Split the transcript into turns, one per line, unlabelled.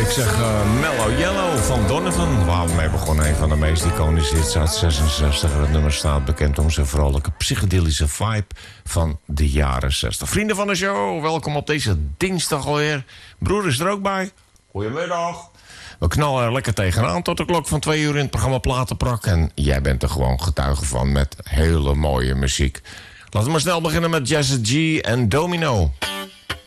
Ik zeg Mellow Yellow van Donovan. Waar we mee begonnen. Een van de meest iconische hits uit 66. Het nummer staat bekend om zijn vrolijke psychedelische vibe van de jaren 60. Vrienden van de show, welkom op deze dinsdag alweer. Broer is er ook bij. Goedemiddag. We knallen er lekker tegenaan tot de klok van 2 uur in het programma Platenprak. En jij bent er gewoon getuige van met hele mooie muziek. Laten we maar snel beginnen met Jazzy G en Domino.